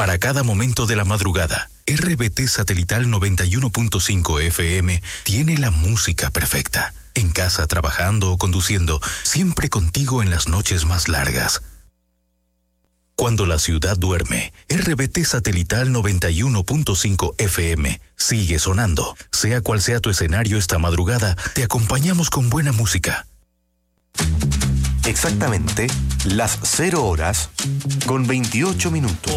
Para cada momento de la madrugada, RBT Satelital 91.5 FM tiene la música perfecta. En casa, trabajando o conduciendo, siempre contigo en las noches más largas. Cuando la ciudad duerme, RBT Satelital 91.5 FM sigue sonando. Sea cual sea tu escenario esta madrugada, te acompañamos con buena música. Exactamente las 0 horas con 28 minutos.